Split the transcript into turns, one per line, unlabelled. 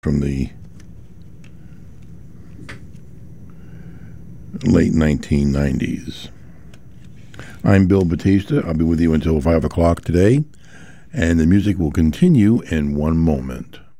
from the late 1990s. I'm Bill Batista. I'll be with you until 5 o'clock today, and the music will continue in one moment.